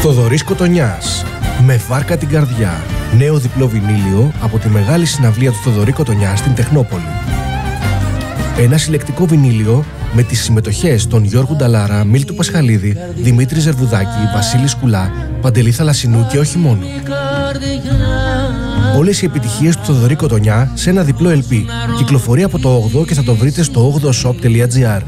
Θοδωρής Κοτονιάς, με βάρκα την καρδιά. Νέο διπλό βινίλιο από τη μεγάλη συναυλία του Θοδωρή Κοτονιά στην Τεχνόπολη. Ένα συλλεκτικό βινίλιο με τις συμμετοχές των Γιώργου Νταλάρα, Μίλτου Πασχαλίδη, Δημήτρη Ζερβουδάκη, Βασίλη Σκουλά, Παντελή Θαλασσινού και όχι μόνο. Όλες οι επιτυχίες του Θοδωρή Κοτονιά σε ένα διπλό LP. Κυκλοφορεί από το 8ο και θα το βρείτε στο 8oshop.gr.